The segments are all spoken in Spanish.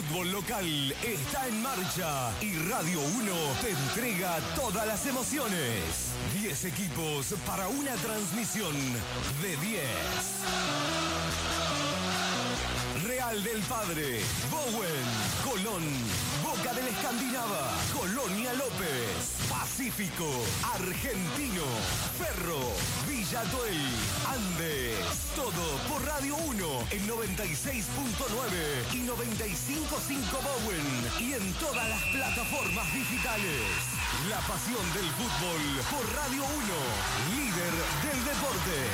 fútbol local está en marcha y Radio 1 te entrega todas las emociones. 10 equipos para una transmisión de 10. Real del Padre, Bowen, Colón, Boca del Escandinava, Colonia López, Pacífico, Argentino, Ferro, Villa Tuel, Andes. Todo por Radio 1 en 96.9 y 95.5 Bowen y en todas las plataformas digitales. La pasión del fútbol por Radio 1, líder del deporte.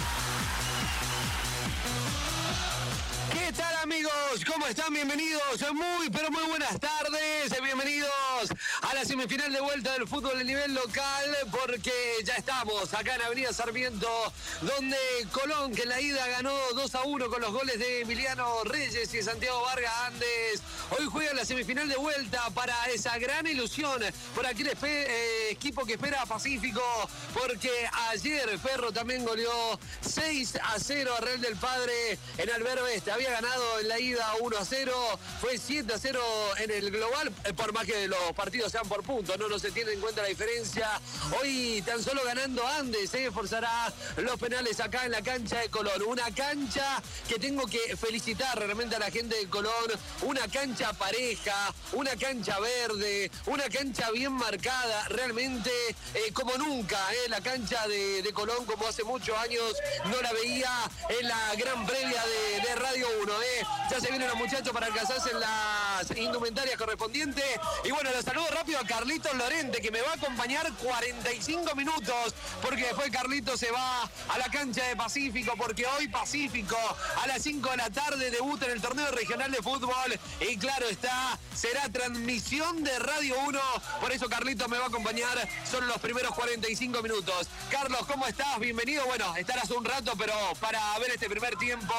¿Qué tal, amigos? ¿Cómo están? Bienvenidos. Pero muy buenas tardes. Bienvenidos a la semifinal de vuelta del fútbol a nivel local, porque ya estamos acá en Avenida Sarmiento, donde Colón, que en la ida ganó 2-1 con los goles de Emiliano Reyes y Santiago Vargas Andes, hoy juega la semifinal de vuelta para esa gran ilusión por aquel equipo que espera a Pacífico, porque ayer Ferro también goleó 6-0 a Real del Padre en Alberto Este. Había ganado en la ida 1-0, fue 7-0 en el global, por más que los partidos sean por puntos, no se tiene en cuenta la diferencia. Hoy tan solo ganando Andes, forzará los penales acá en la cancha de Colón. Una cancha que tengo que felicitar realmente a la gente de Colón, una cancha pareja, una cancha verde, una cancha bien marcada, realmente como nunca, la cancha de Colón, como hace muchos años no la veía en la gran previa de Radio 1. Ya se vienen los muchachos para alcanzarse en las indumentarias correspondientes. Y bueno, los saludo rápido a Carlitos Lorente, que me va a acompañar 45 minutos, porque después Carlitos se va a la cancha de Pacífico, porque hoy Pacífico a las 5 de la tarde debuta en el torneo regional de fútbol. Y claro está, será transmisión de Radio 1. Por eso Carlitos me va a acompañar solo los primeros 45 minutos. Carlos, ¿cómo estás? Bienvenido. Bueno, estarás un rato, pero para ver este primer tiempo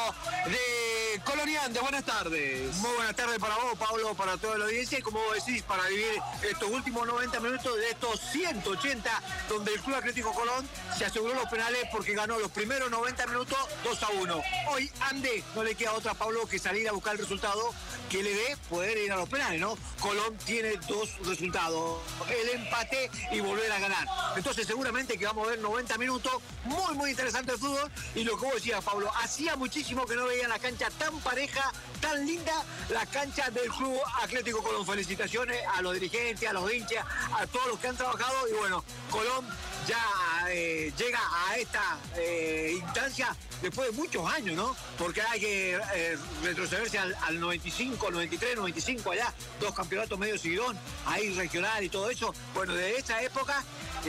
de Coloniantes. Buenas tardes. Muy buenas tardes para vos, Pablo, para toda la audiencia, y como vos decís, para vivir estos últimos 90 minutos de estos 180, donde el Club Atlético Colón se aseguró los penales porque ganó los primeros 90 minutos 2-1. Hoy Andes no le queda otra, Pablo, que salir a buscar el resultado que le dé poder ir a los penales, ¿no? Colón tiene dos resultados, el empate y volver a ganar. Entonces seguramente que vamos a ver 90 minutos muy interesante el fútbol, y lo que vos decías, Pablo, hacía muchísimo que no veía la cancha tan pareja, tan linda, la cancha del Club Atlético Colón. Felicitaciones a los dirigentes, a los hinchas, a todos los que han trabajado, y bueno, Colón ya llega a esta instancia después de muchos años, ¿no? Porque hay que retrocederse al 95, 93, 95, allá, 2 campeonatos medio seguidón, ahí regional y todo eso. Bueno, de esa época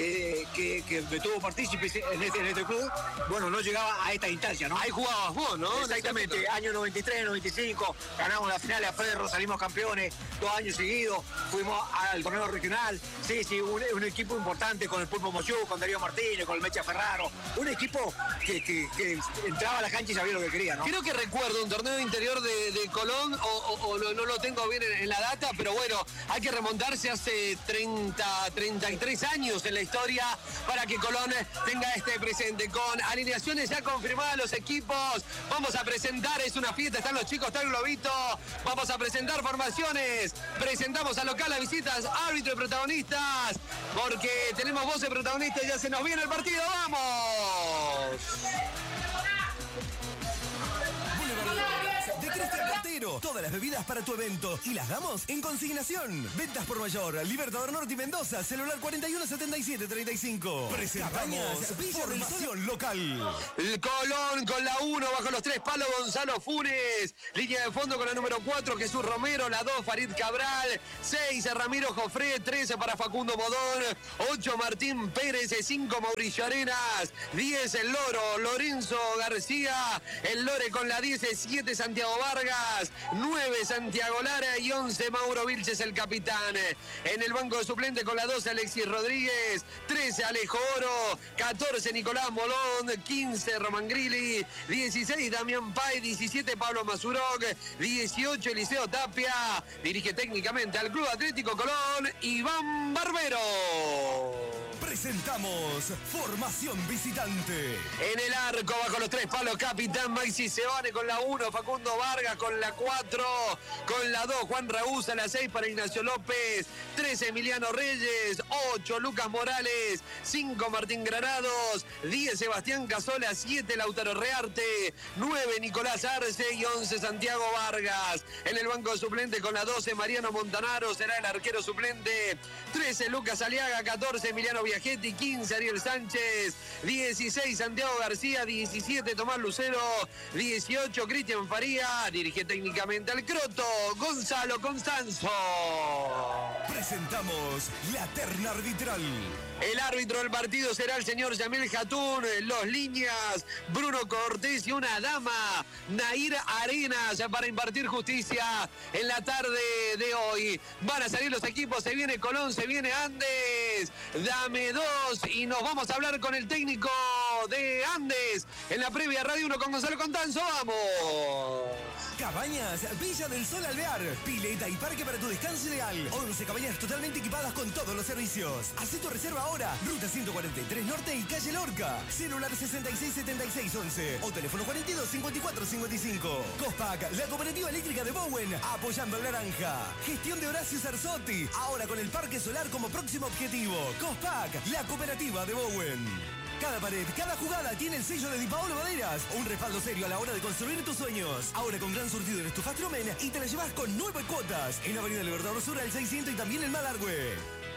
que me tuvo partícipes en este club, bueno, no llegaba a esta instancia, ¿no? Ahí jugabas vos, ¿no? Exactamente, año 93, 95, ganamos la final a Ferro, salimos campeones 2 años seguidos, fuimos al torneo regional, sí, un equipo importante con el Pulpo Moyú, con Darío Martínez, con el Mecha Ferraro, un equipo que entraba a la cancha y sabía lo que quería, ¿no? Creo que recuerdo un torneo interior de Colón, o no lo tengo bien en la data, pero bueno, hay que remontarse hace 33 años en la historia para que Colón tenga este presente. Con alineaciones ya confirmadas los equipos, vamos a presentar, es una fiesta, están los chicos, está el globito, vamos a presentar formaciones, presentamos al local, a visitas, árbitro y protagonistas, porque tenemos voces protagonistas, ya se nos viene el partido, ¡vamos! De Cristian Cantero. Todas las bebidas para tu evento y las damos en consignación. Ventas por mayor. Libertador Norte y Mendoza. Celular 417735. Presentamos Formación Local. El Colón con la 1, bajo los 3 palos Gonzalo Funes. Línea de fondo con la número 4 Jesús Romero. La 2 Farid Cabral. 6 Ramiro Jofré. 13 para Facundo Modón. 8 Martín Pérez. 5 Mauricio Arenas. 10 el Loro Lorenzo García. El Lore con la 17 Santiago Vargas. 9 Santiago Lara y 11 Mauro Vilches, el capitán. En el banco de suplente con la 12 Alexis Rodríguez, 13 Alejo Oro, 14 Nicolás Molón, 15 Román Grilli, 16 Damián Pay, 17 Pablo Mazuroc, 18 Eliseo Tapia. Dirige técnicamente al Club Atlético Colón Iván Barbero. Presentamos Formación Visitante. En el arco, bajo los 3 palos, capitán Maxi Sebane con la 1, Facundo Vargas con la 4, con la 2, Juan Raúza, la 6 para Ignacio López, 3 Emiliano Reyes, 8 Lucas Morales, 5 Martín Granados, 10 Sebastián Casola, 7 Lautaro Rearte, 9 Nicolás Arce y 11 Santiago Vargas. En el banco suplente con la 12 Mariano Montanaro será el arquero suplente, 13 Lucas Aliaga, 14 Emiliano Viajetti, 15 Ariel Sánchez, 16 Santiago García, 17 Tomás Lucero, 18 Cristian Faría, dirige técnicamente al Croto, Gonzalo Constanzo. Presentamos la terna arbitral. El árbitro del partido será el señor Yamil Jatún, los líneas Bruno Cortés y una dama, Nair Arenas, para impartir justicia en la tarde de hoy. Van a salir los equipos, se viene Colón, se viene Andes, dame 2 y nos vamos a hablar con el técnico de Andes en la previa Radio 1 con Gonzalo Constanzo. ¡Vamos! Cabañas Villa del Sol Alvear. Pileta y parque para tu descanso ideal. 11 cabañas totalmente equipadas con todos los servicios. Haz tu reserva ahora. Ruta 143 Norte y calle Lorca. Celular 667611 o teléfono 425455. Cospac, la cooperativa eléctrica de Bowen, apoyando al naranja. Gestión de Horacio Sarzotti, ahora con el parque solar como próximo objetivo. Cospac, la cooperativa de Bowen. Cada pared, cada jugada tiene el sello de Di Paolo Maderas. Un respaldo serio a la hora de construir tus sueños. Ahora con gran surtido en Estufastromen y te la llevas con 9 cuotas. En Avenida Libertador Sur al 600 y también en Malargüe.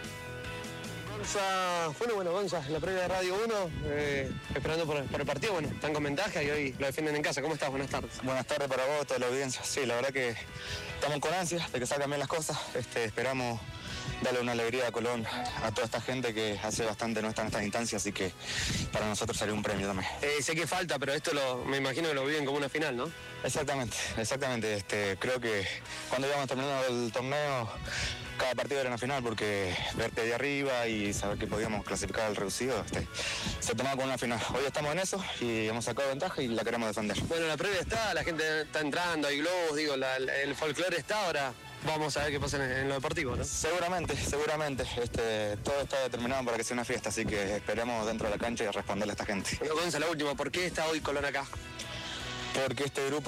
Gonza, la previa de Radio 1, esperando por el partido. Bueno, están con ventaja y hoy lo defienden en casa. ¿Cómo estás? Buenas tardes. Buenas tardes para vos, toda la audiencia. Sí, la verdad que estamos con ansias de que salgan bien las cosas. Esperamos darle una alegría a Colón, a toda esta gente que hace bastante no está en estas instancias, así que para nosotros sería un premio también. Sé que falta, pero esto me imagino que lo viven como una final, ¿no? Exactamente. Creo que cuando íbamos terminando el torneo, cada partido era una final, porque verte ahí arriba y saber que podíamos clasificar al reducido, se tomaba como una final. Hoy estamos en eso y hemos sacado ventaja y la queremos defender. Bueno, la previa está, la gente está entrando, hay globos, el folclore está ahora. Vamos a ver qué pasa en lo deportivo, ¿no? Seguramente. Todo está determinado para que sea una fiesta, así que esperemos dentro de la cancha y responderle a esta gente. Bueno, Gonza, la última, ¿por qué está hoy Colón acá? Porque este grupo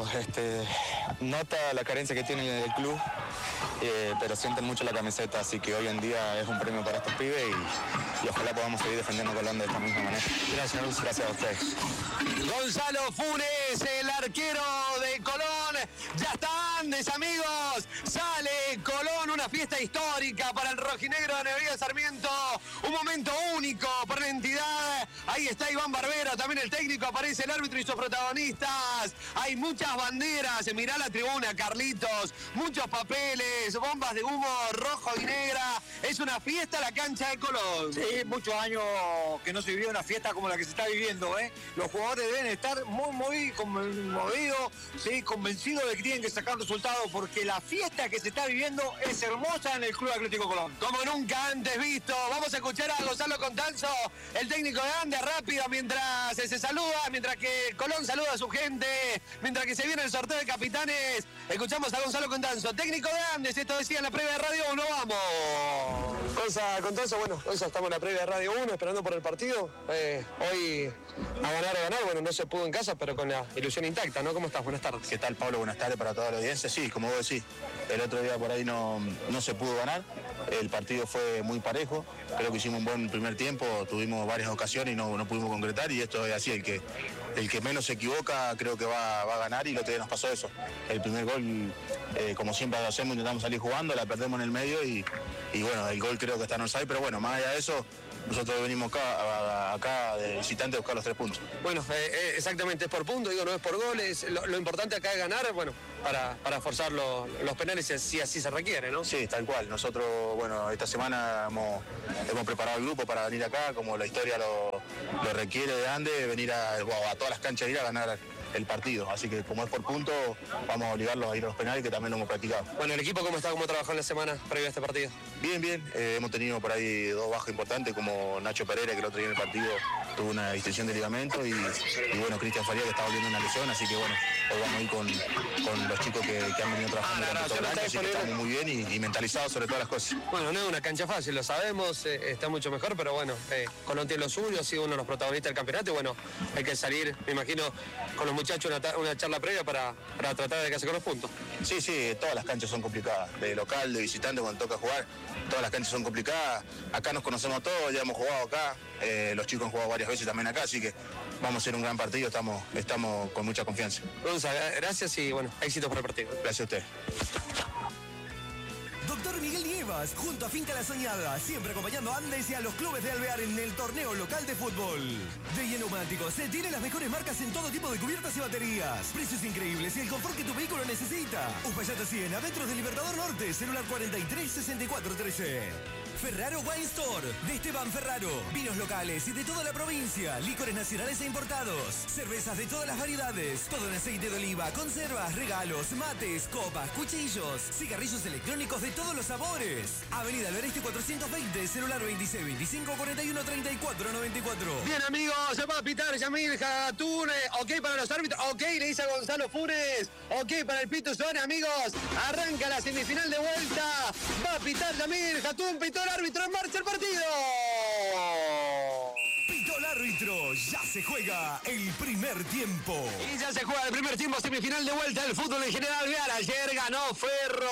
nota la carencia que tiene el club, pero sienten mucho la camiseta, así que hoy en día es un premio para estos pibes y ojalá podamos seguir defendiendo a Colón de esta misma manera. Gracias, Gonzalo. Gracias a ustedes. Gonzalo Funes, el arquero de Colón. Ya está Andes, amigos. Sale Colón, una fiesta histórica para el rojinegro de Nevería Sarmiento. Un momento único para la entidad. Ahí está Iván Barbero, también el técnico, aparece el árbitro y sus protagonistas. Hay muchas banderas, mirá la tribuna, Carlitos. Muchos papeles, bombas de humo rojo y negra. Es una fiesta la cancha de Colón. Sí, muchos años que no se vivió una fiesta como la que se está viviendo, ¿eh? Los jugadores deben estar muy conmovidos, ¿sí? Convencidos de que tienen que sacar resultados, porque la fiesta que se está viviendo es hermosa en el Club Atlético Colón. Como nunca antes visto. Vamos a escuchar a Gonzalo Constanzo, el técnico de Andes, rápido, mientras se saluda, mientras que Colón saluda a su gente, mientras que se viene el sorteo de capitanes. Escuchamos a Gonzalo Constanzo, técnico de Andes. Esto decía en la previa de Radio 1. ¡Vamos! Gonzalo Constanzo, bueno, estamos en la previa de Radio 1 esperando por el partido. Hoy a ganar, bueno, no se pudo en casa, pero con la ilusión intacta, ¿no? ¿Cómo estás? Buenas tardes. ¿Qué tal, Pablo? Buenas tardes para toda la audiencia. Sí, como vos decís, el otro día por ahí no se pudo ganar. El partido fue muy parejo. Creo que hicimos un buen primer tiempo, tuvimos varias ocasiones y no pudimos concretar, y esto es así, el que menos se equivoca creo que va a ganar, y el otro día nos pasó eso. El primer gol, como siempre lo hacemos, intentamos salir jugando, la perdemos en el medio y bueno, el gol creo que está en offside, pero bueno, más allá de eso, nosotros venimos acá de visitante a buscar los 3 puntos. Bueno, exactamente, es por punto, no es por goles. Lo importante acá es ganar, bueno, para forzar los penales si así se requiere, ¿no? Sí, tal cual. Nosotros, bueno, esta semana hemos preparado el grupo para venir acá, como la historia lo requiere de Andes, venir a todas las canchas, ir a ganar el partido. Así que como es por punto, vamos a obligarlos a ir a los penales, que también lo hemos practicado. Bueno, ¿el equipo cómo está? ¿Cómo trabajó en la semana previa a este partido? Bien. Hemos tenido por ahí 2 bajas importantes, como Nacho Pereira, que el otro día en el partido tuvo una distensión de ligamento y bueno, Cristian Faría que está volviendo una lesión, así que bueno, hoy vamos a ir con los chicos que han venido trabajando durante todo el año, así que estamos muy bien y mentalizados sobre todas las cosas. Bueno, no es una cancha fácil, lo sabemos, está mucho mejor, pero bueno, Colón tiene lo suyo, ha sido uno de los protagonistas del campeonato y bueno, hay que salir, me imagino, con los muchachos una charla previa para tratar de quedarse con los puntos. Sí, todas las canchas son complicadas, de local, de visitante, cuando toca jugar, todas las canchas son complicadas, acá nos conocemos todos, ya hemos jugado acá, los chicos han jugado varias veces también acá, así que vamos a hacer un gran partido, estamos con mucha confianza. Gonza, gracias y bueno, éxitos para el partido. Gracias a usted. Doctor Miguel Nievas, junto a Finca La Soñada, siempre acompañando a Andes y a los clubes de Alvear en el torneo local de fútbol. De Neumáticos, se tienen las mejores marcas en todo tipo de cubiertas y baterías. Precios increíbles y el confort que tu vehículo necesita. Uspallata 100, a metros del Libertador Norte, celular 43 64 13. Ferraro Wine Store, de Esteban Ferraro. Vinos locales y de toda la provincia. Licores nacionales e importados. Cervezas de todas las variedades. Todo en aceite de oliva, conservas, regalos, mates, copas, cuchillos. Cigarrillos electrónicos de todos los sabores. Avenida Albereste 420, celular 26 25 41 34 94. Bien, amigos, se va a pitar Yamil Jatún. Ok para los árbitros. Ok, le dice a Gonzalo Funes. Ok para el Pito Zone, amigos. Arranca la semifinal de vuelta. Va a pitar Yamil Jatún. Pitó el árbitro. En marcha el partido. Pitó el árbitro. Ya se juega el primer tiempo. Y ya se juega el primer tiempo, semifinal de vuelta del fútbol en general. Alvear, ayer ganó Ferro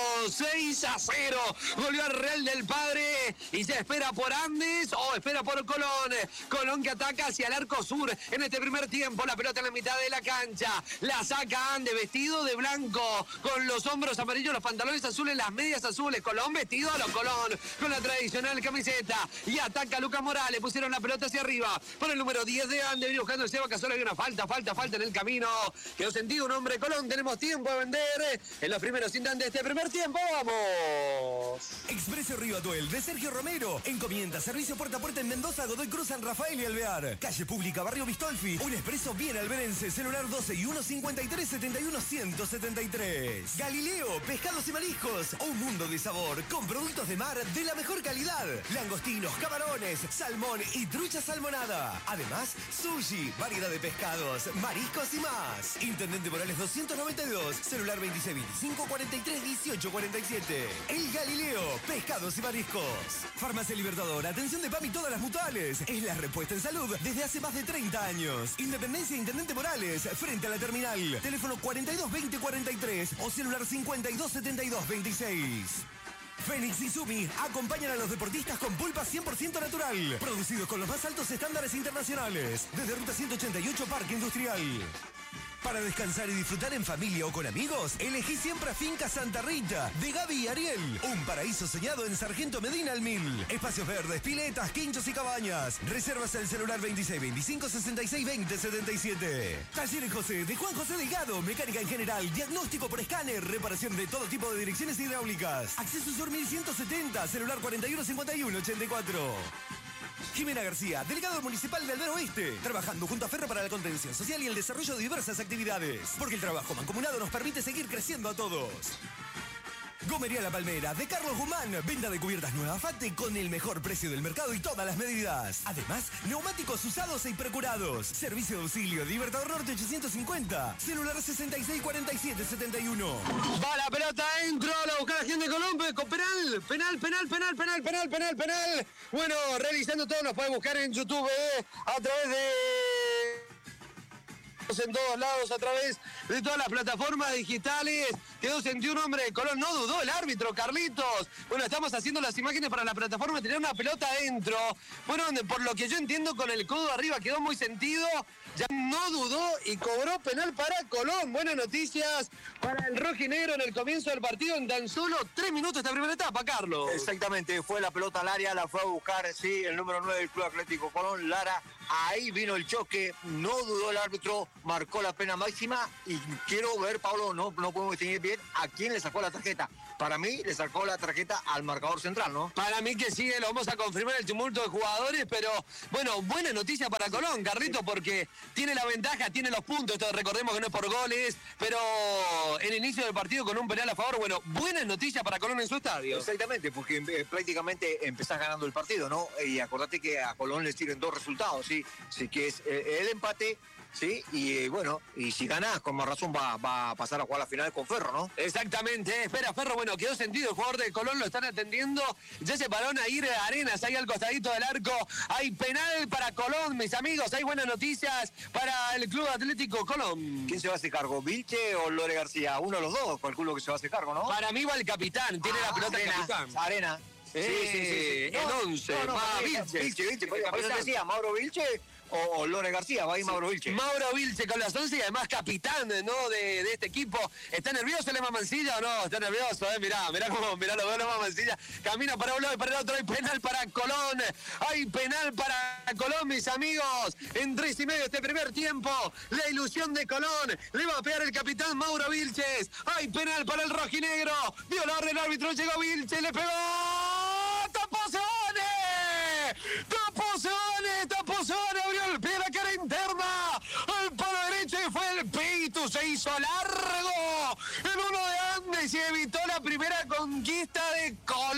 6-0. Goleó al Real del Padre y se espera por Andes o espera por Colón. Colón que ataca hacia el arco sur en este primer tiempo. La pelota en la mitad de la cancha. La saca Andes vestido de blanco con los hombros amarillos, los pantalones azules, las medias azules. Colón vestido a lo Colón con la tradicional camiseta. Y ataca Lucas Morales. Pusieron la pelota hacia arriba. Por el número 10 de Andes, viene buscando el Seba Casola, hay una falta en el camino. Quedó sentido un hombre Colón, tenemos tiempo de vender en los primeros instantes de este primer tiempo, ¡vamos! Expreso Río Atuel de Sergio Romero. Encomienda, servicio puerta a puerta en Mendoza, Godoy Cruz, San Rafael y Alvear. Calle Pública, Barrio Bistolfi. Un expreso bien alberense, celular 12 y 153 71 173. Galileo, pescados y mariscos. Un mundo de sabor con productos de mar de la mejor calidad. Langostinos, camarones, salmón y trucha salmonada. Además, sushi, variedad de pescados, mariscos y más. Intendente Morales 292, celular 26 25 43 18 47. El Galileo, pescados y mariscos. Farmacia Libertador, atención de PAMI y todas las mutuales. Es la respuesta en salud desde hace más de 30 años. Independencia Intendente Morales, frente a la terminal. Teléfono 42 20 43 o celular 52 72 26. Fénix y Sumi acompañan a los deportistas con pulpa 100% natural, producidos con los más altos estándares internacionales, desde Ruta 188 Parque Industrial. Para descansar y disfrutar en familia o con amigos, elegí siempre a Finca Santa Rita, de Gaby y Ariel. Un paraíso soñado en Sargento Medina al 1000. Espacios verdes, piletas, quinchos y cabañas. Reservas al celular 26 25 66 20 77. Talleres José, de Juan José Delgado. Mecánica en general, diagnóstico por escáner, reparación de todo tipo de direcciones hidráulicas. Acceso Sur 1170, celular 41 51 84. Jimena García, delegado municipal de Alvear Oeste, trabajando junto a Ferro para la contención social y el desarrollo de diversas actividades. Porque el trabajo mancomunado nos permite seguir creciendo a todos. Gomería La Palmera, de Carlos Guzmán. Venta de cubiertas Nueva Fate con el mejor precio del mercado y todas las medidas. Además, neumáticos usados e hipercurados. Servicio de auxilio, Libertador Norte 850. Celular 66 47 71. Va la pelota adentro, la busca la gente de Colombia, con penal. Bueno, realizando todo, nos puede buscar en YouTube, a través de... en todos lados, a través de todas las plataformas digitales. Quedó sentido un hombre de Colón, no dudó el árbitro, Carlitos. Bueno, estamos haciendo las imágenes para la plataforma, tenía una pelota adentro. Bueno, por lo que yo entiendo, con el codo arriba quedó muy sentido. Ya no dudó y cobró penal para Colón. Buenas noticias para el rojinegro en el comienzo del partido en tan solo 3 minutos de esta primera etapa, Carlos. Exactamente, fue la pelota al área, la fue a buscar, sí, el número 9 del Club Atlético Colón, Lara. Ahí vino el choque, no dudó el árbitro, marcó la pena máxima y quiero ver, Pablo, no podemos distinguir bien a quién le sacó la tarjeta. Para mí le sacó la tarjeta al marcador central, ¿no? Para mí que sí, lo vamos a confirmar el tumulto de jugadores, pero bueno, buena noticia para Colón, Carlito, porque tiene la ventaja, tiene los puntos, esto recordemos que no es por goles, pero en el inicio del partido con un penal a favor, bueno, buenas noticias para Colón en su estadio. Exactamente, porque prácticamente empezás ganando el partido, ¿no? Y acordate que a Colón le sirven 2 resultados, ¿sí? si que es el empate. Sí, y bueno, y si ganás, con más razón va a pasar a jugar la final con Ferro, ¿no? Exactamente, espera Ferro, bueno, quedó sentido, el jugador de Colón lo están atendiendo, ya se paró a ir Arenas ahí al costadito del arco, hay penal para Colón, mis amigos, hay buenas noticias para el Club Atlético Colón. ¿Quién se va a hacer cargo, Vilche o Lore García? Uno de los dos, calculo que se va a hacer cargo, ¿no? Para mí va el capitán, tiene la pelota el capitán. Arena. Sí. El 11, va Vilche. Por eso te decía, Mauro Vilche o Lore García, va a ir Mauro Vilche. Mauro Vilche con las 11 y además capitán, ¿no? de este equipo. ¿Está nervioso Lema Mancilla o no? Está nervioso, mirá lo veo Lema Mancilla. Camina para un lado y para el otro. Hay penal para Colón. Hay penal para Colón, mis amigos. En 3:30 este primer tiempo. La ilusión de Colón. Le va a pegar el capitán Mauro Vilches. Hay penal para el rojinegro. Dio la orden el árbitro. Llegó Vilche. Le pegó. ¡Tapozone! Abrió el pie, la cara interna. Al palo derecho y fue el Pitu. Se hizo largo. El uno de Andes y evitó la primera conquista de Colón.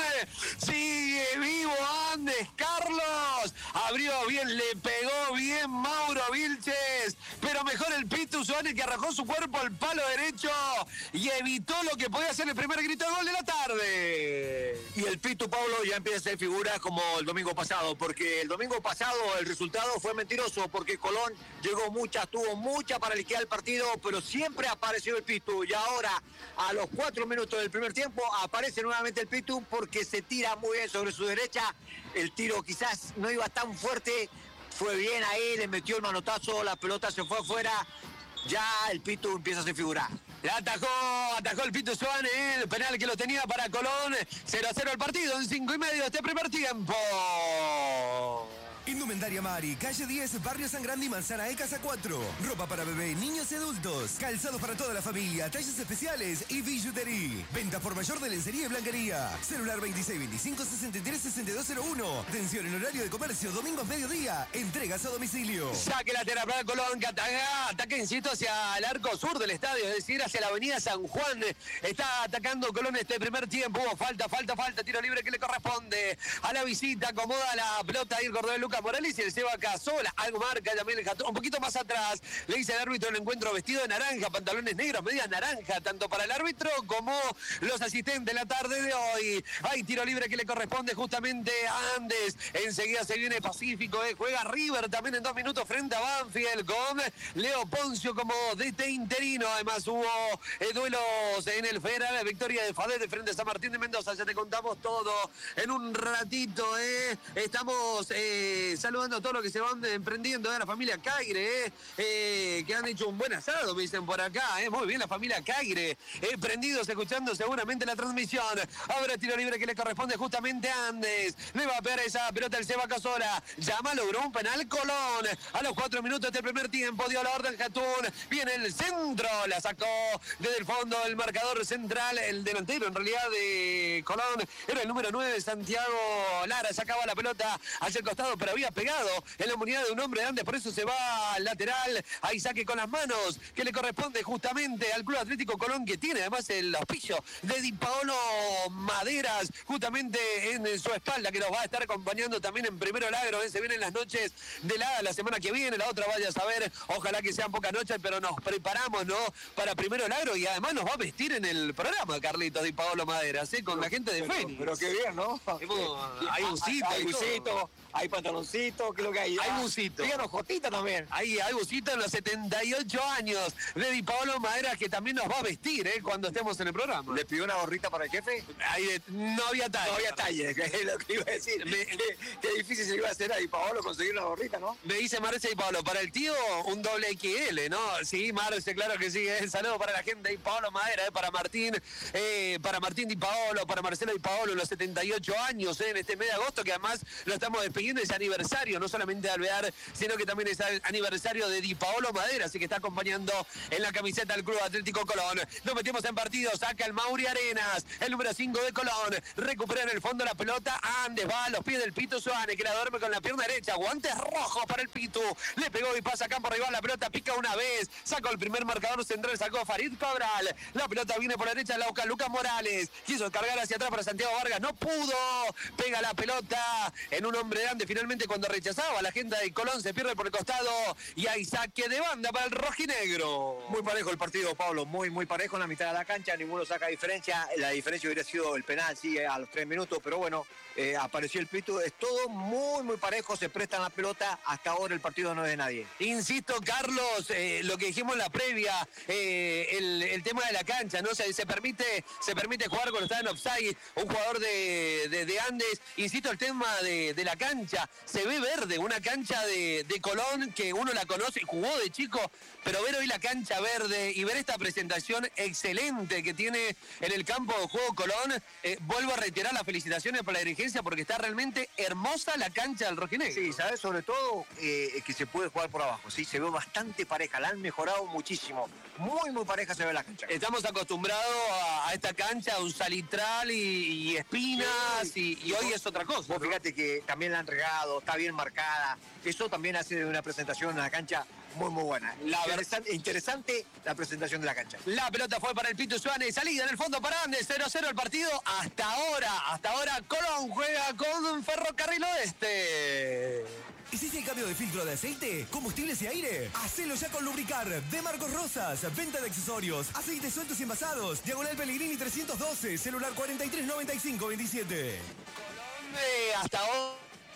Sigue vivo Andes, Carlos. Abrió bien, le pegó bien Mauro Vilches. Pero mejor el Pitu Suárez que arrojó su cuerpo al palo derecho y evitó lo que podía ser el primer grito de gol de la tarde. Y el Pitu, Pablo, ya empieza a ser figura como el domingo pasado, porque el domingo pasado el resultado fue mentiroso, porque Colón tuvo mucha para liquidar el partido, pero siempre apareció el Pitu. Y ahora, a los 4 minutos del primer tiempo, aparece nuevamente el Pitu porque se tira muy bien sobre su derecha. El tiro quizás no iba tan fuerte, fue bien ahí, le metió el manotazo, la pelota se fue afuera. Ya el Pitu empieza a ser figura. La atajó el Pitu Suárez, el penal que lo tenía para Colón. 0-0 el partido en 5:30 de este primer tiempo. Indumentaria Mari, calle 10, Barrio San Grande y Manzana de Casa 4. Ropa para bebé, niños y adultos. Calzados para toda la familia, talles especiales y billutería. Venta por mayor de lencería y blanquería. Celular 2625-636201. Atención en horario de comercio, domingos mediodía. Entregas a domicilio. Saque lateral para Colón, que ataca insisto hacia el arco sur del estadio, es decir, hacia la avenida San Juan. Está atacando Colón este primer tiempo. Falta. Tiro libre que le corresponde a la visita. Acomoda la pelota ahí el cordobés Lucas Morales y el Seba Casola. Algo marca también el Jatón. Un poquito más atrás le dice el árbitro el encuentro vestido de naranja, pantalones negros, medias naranja, tanto para el árbitro como los asistentes la tarde de hoy. Hay tiro libre que le corresponde justamente a Andes. Enseguida se viene Pacífico. Juega River también en 2 minutos frente a Banfield con Leo Poncio como DT interino. Además hubo duelos en el Federal. Victoria de Fadet de frente a San Martín de Mendoza. Ya te contamos todo en un ratito. Estamos saludando a todos los que se van emprendiendo de la familia Caire, que han hecho un buen asado, me dicen por acá. Muy bien la familia Caire, prendidos, escuchando seguramente la transmisión. Ahora tiro libre que le corresponde justamente a Andes. Le va a pegar esa pelota el Seba Casola. Llama, logró un penal Colón. A los 4 minutos del primer tiempo dio la orden Jatún. Viene el centro, la sacó desde el fondo el marcador central, el delantero en realidad de Colón. Era el número 9, Santiago Lara. Sacaba la pelota hacia el costado, pero había pegado en la unidad de un hombre de Andes, por eso se va al lateral. Ahí saque con las manos que le corresponde justamente al Club Atlético Colón, que tiene además el auspicio de Di Paolo Maderas justamente en su espalda, que nos va a estar acompañando también en Primero Lagro. Se vienen las noches de la semana que viene, la otra vaya a saber, ojalá que sean pocas noches, pero nos preparamos, ¿no?, para Primero Lagro, y además nos va a vestir en el programa Carlitos Di Paolo Maderas, con la gente de Fénix. Pero qué bien, ¿no? Hay busito, hay pantaloncito, ¿qué es lo que hay? Hay busito. Díganos, Jotita también. Hay busito en los 78 años de Di Paolo Maderas, que también nos va a vestir cuando estemos en el programa. ¿Le pidió una gorrita para el jefe? No había talla. No había talla, que es lo que iba a decir. Qué difícil se le iba a hacer a Di Paolo conseguir una gorrita, ¿no? Me dice Marce Di Paolo, para el tío un doble XL, ¿no? Sí, Marce, claro que sí. Saludo para la gente de Di Paolo Madera, para Martín Di Paolo, para Marcelo Di Paolo, los 78 años en este mes de agosto, que además lo estamos despidiendo, ese aniversario, no solamente de Alvear, sino que también es el aniversario de Di Paolo Madera, así que está acompañando en la camiseta del Club Atlético Colón. Nos metimos en partido, saca el Mauri Arenas, el número 5 de Colón, recupera en el fondo la pelota, Andes va a los pies del Pitu Suárez, que la duerme con la pierna derecha, guantes rojos para el Pitu, le pegó y pasa campo rival, la pelota pica una vez, sacó el primer marcador central, sacó Farid Cabral, la pelota viene por la derecha, la busca Lucas Morales, quiso cargar hacia atrás para Santiago Vargas, no pudo, pega la pelota en un hombre grande, finalmente justamente cuando rechazaba la agenda de Colón, se pierde por el costado y hay saque de banda para el rojinegro. Muy parejo el partido, Pablo, muy parejo en la mitad de la cancha, ninguno saca diferencia. La diferencia hubiera sido el penal, sí, a los 3 minutos, pero bueno, apareció el pito. Es todo muy parejo, se prestan la pelota. Hasta ahora el partido no es de nadie. Insisto, Carlos, lo que dijimos en la previa, el tema de la cancha, ¿no? Se permite jugar cuando está en offside un jugador de Andes. Insisto, el tema de la cancha, se ve verde, una cancha de Colón que uno la conoce, jugó de chico, pero ver hoy la cancha verde y ver esta presentación excelente que tiene en el campo de juego Colón, vuelvo a reiterar las felicitaciones para la dirigencia porque está realmente hermosa la cancha del rojinegro. Sí, ¿sabes? Sobre todo que se puede jugar por abajo, ¿sí? Se ve bastante pareja, la han mejorado muchísimo. Muy pareja se ve la cancha. Estamos acostumbrados a esta cancha, a un salitral y espinas, sí. y hoy es otra cosa. Vos fíjate que también la han regado, está bien marcada. Eso también hace de una presentación en la cancha muy buena. Interesante la presentación de la cancha. La pelota fue para el Pito Suárez, salida en el fondo para Andes, 0-0 el partido. Hasta ahora Colón juega con Ferrocarril Oeste. ¿Hiciste el cambio de filtro de aceite, combustibles y aire? Hacelo ya con Lubricar de Marcos Rosas. Venta de accesorios, aceites sueltos y envasados. Diagonal Pellegrini 312, celular 439527. Hasta ahora.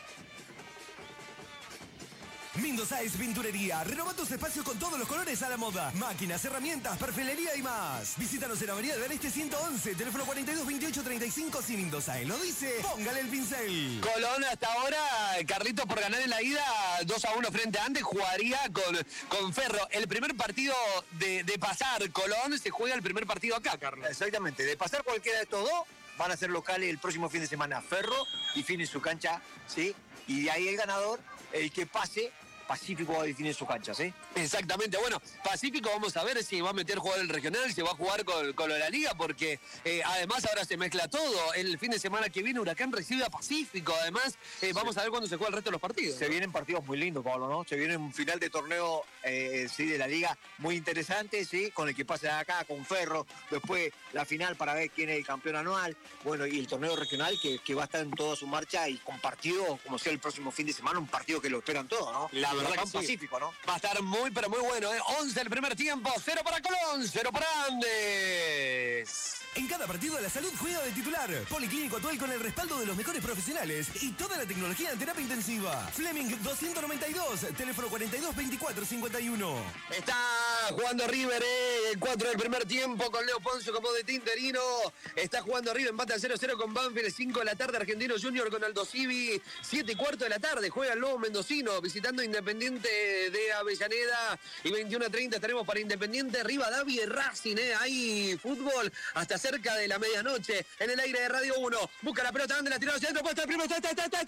Mendoza es Pinturería. Renova tus espacios con todos los colores a la moda. Máquinas, herramientas, perfilería y más. Visítanos en Avenida del Este 111, teléfono 422835. Si Mendoza lo dice, póngale el pincel. Colón hasta ahora, Carlitos, por ganar en la ida 2-1 frente a Andes, jugaría con Ferro. El primer partido de pasar Colón se juega el primer partido acá, Carlos. Exactamente, de pasar cualquiera de estos dos, van a ser locales el próximo fin de semana. Ferro y Fini su cancha, ¿sí? Y de ahí el ganador, el que pase, Pacífico va a definir su cancha, ¿sí? Exactamente. Bueno, Pacífico vamos a ver si va a meter jugador el regional, si va a jugar con la liga, porque además ahora se mezcla todo. El fin de semana que viene Huracán recibe a Pacífico. Además, vamos a ver cuándo se juega el resto de los partidos. Se vienen partidos muy lindos, Pablo, ¿no? Se viene un final de torneo, sí, de la liga muy interesante, ¿sí? Con el que pasa de acá, con Ferro. Después la final para ver quién es el campeón anual. Bueno, y el torneo regional que va a estar en toda su marcha y con partido, como sea el próximo fin de semana, un partido que lo esperan todos, ¿no? La verdad que sí. Pacífico, ¿no? Va a estar muy bueno, ¿eh? 11 el primer tiempo, 0 para Colón, 0 para Andes. En cada partido la salud juega de titular. Policlínico Atuel con el respaldo de los mejores profesionales y toda la tecnología en terapia intensiva. Fleming 292, teléfono 422451. Está jugando River, el 4 del primer tiempo con Leo Poncio como de Tinterino. Está jugando River, empate al 0-0 con Banfield, 5 de la tarde, Argentino Junior con Aldo Civi, 7:15 de la tarde, juega el nuevo mendocino, visitando Independiente de Avellaneda, y 21:30 estaremos para Independiente, Rivadavia y Racing, hay fútbol hasta cerca de la medianoche en el aire de Radio 1. Busca la pelota, Andes la tiró hacia adentro, puesta el primero,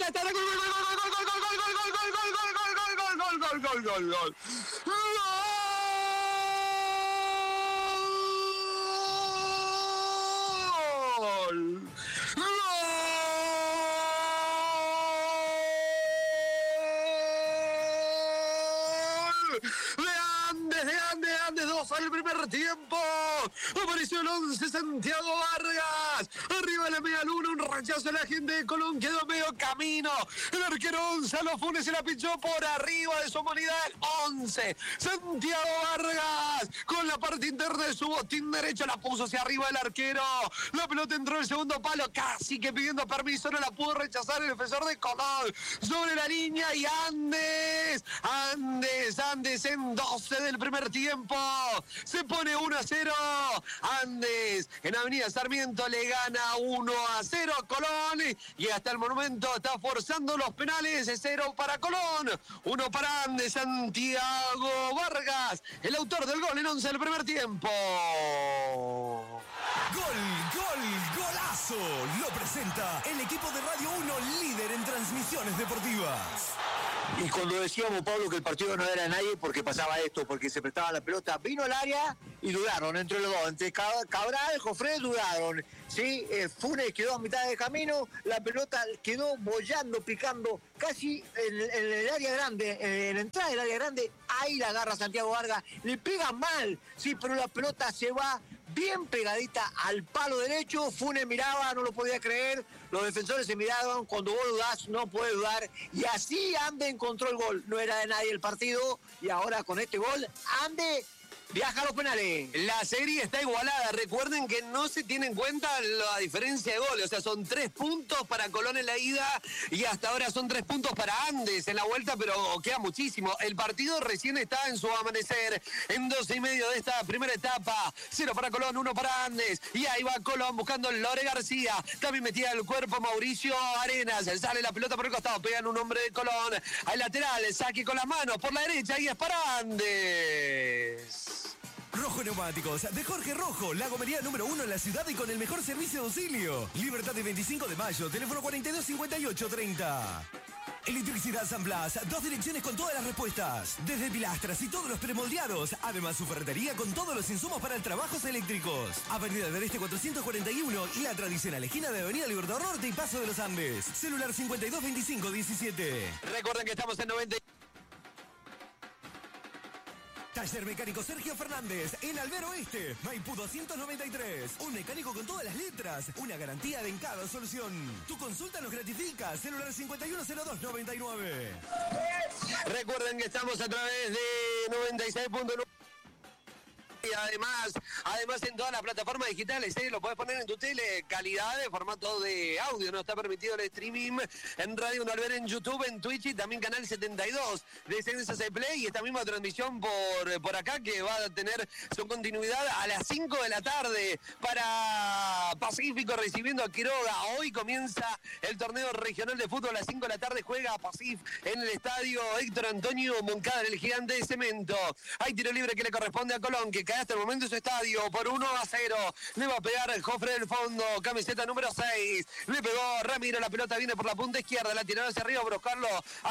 gol. De Andes, al primer tiempo. Apareció el 11, Santiago Vargas. Arriba la media luna, un rechazo a la gente de Colón, quedó medio camino. El arquero Gonzalo Funes se la pinchó por arriba de su humanidad. El 11, Santiago Vargas, con la parte interna de su botín derecho, la puso hacia arriba el arquero. La pelota entró en el segundo palo, casi que pidiendo permiso, no la pudo rechazar el defensor de Colón. Sobre la línea y Andes en 12 del primer tiempo. Se pone 1-0. Andes en Avenida Sarmiento le gana 1-0 a Colón. Y hasta el momento está forzando los penales. 0 para Colón, 1 para Andes. Santiago Vargas, el autor del gol en 11 del primer tiempo. Golazo. Lo presenta el equipo de Radio 1, líder en transmisiones deportivas. Y cuando decíamos, Pablo, que el partido no era de nadie porque pasaba esto, porque se prestaba la pelota, vino al área y dudaron entre los dos, entre Cabral, Jofré, dudaron, ¿sí? Funes quedó a mitad de camino, la pelota quedó bollando, picando casi en el área grande, en la entrada del área grande, ahí la agarra Santiago Vargas, le pega mal, sí, pero la pelota se va bien pegadita al palo derecho. Funes miraba, no lo podía creer. Los defensores se miraban. Cuando vos dudás, no podés dudar. Y así Ande encontró el gol. No era de nadie el partido. Y ahora con este gol, Ande viaja a los penales. La serie está igualada. Recuerden que no se tiene en cuenta la diferencia de goles. O sea, son 3 puntos para Colón en la ida y hasta ahora son 3 puntos para Andes en la vuelta, pero queda muchísimo. El partido recién está en su amanecer. En 12:30 de esta primera etapa. 0 para Colón, 1 para Andes. Y ahí va Colón buscando Lore García. También metía el cuerpo Mauricio Arenas. Sale la pelota por el costado. Pegan un hombre de Colón. Al lateral, saque con las manos por la derecha y es para Andes. Rojo Neumáticos, de Jorge Rojo, la gomería número 1 en la ciudad y con el mejor servicio de auxilio. Libertad de 25 de mayo, teléfono 425830. Electricidad San Blas, 2 direcciones con todas las respuestas. Desde pilastras y todos los premoldeados. Además, su ferretería con todos los insumos para trabajos eléctricos. Avenida del Este 441 y la tradicional esquina de Avenida Libertador Norte y Paso de los Andes. Celular 522517. Recuerden que estamos en 90. Taller Mecánico Sergio Fernández, en Albero Oeste, Maipú 293. Un mecánico con todas las letras, una garantía de en cada solución. Tu consulta nos gratifica, celular 510299. Recuerden que estamos a través de 96.9. Y además en todas las plataformas digitales, lo puedes poner en tu tele, calidad de formato de audio, no está permitido el streaming en Radio Albero, en YouTube, en Twitch y también canal 72 de CNSS Play, y esta misma transmisión por acá que va a tener su continuidad a las 5 de la tarde para Pacífico recibiendo a Quiroga. Hoy comienza el torneo regional de fútbol a las 5 de la tarde, juega Pacífico en el estadio Héctor Antonio Moncada, el gigante de cemento. Hay tiro libre que le corresponde a Colón, que cae hasta el momento en su estadio por 1-0. Le va a pegar el Jofre del fondo, camiseta número 6. Le pegó Ramiro, la pelota viene por la punta izquierda, la tiraron hacia arriba para buscarlo